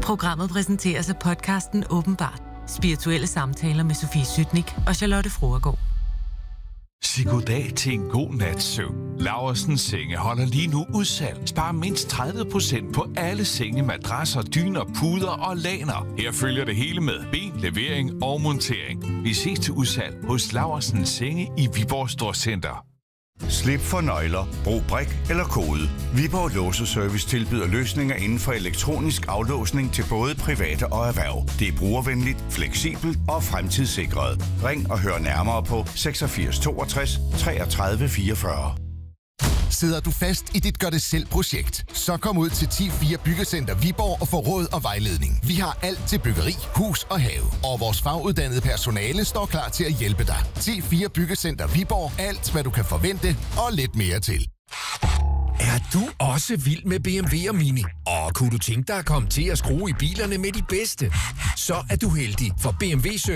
Programmet præsenteres af podcasten Åbenbart. Spirituelle samtaler med Sofie Sytnik og Charlotte Fruergaard. Sig goddag til en god nats søvn. Laursens Senge holder lige nu udsalg. Spar mindst 30% på alle senge, madrasser, dyner, puder og laner. Her følger det hele med ben, levering og montering. Vi ses til udsalg hos Laursens Senge i Viborg Storcenter. Slip for nøgler, brug brik eller kode. Viborg Låseservice tilbyder løsninger inden for elektronisk aflåsning til både private og erhverv. Det er brugervenligt, fleksibelt og fremtidssikret. Ring og hør nærmere på 86 62 33 44. Sidder du fast i dit gør-det-selv-projekt? Så kom ud til 10-4 Byggecenter Viborg og få råd og vejledning. Vi har alt til byggeri, hus og have. Og vores faguddannede personale står klar til at hjælpe dig. 10-4 Byggecenter Viborg. Alt, hvad du kan forvente og lidt mere til. Er du også vild med BMW og Mini? Og kunne du tænke dig at komme til at skrue i bilerne med de bedste? Så er du heldig, for BMW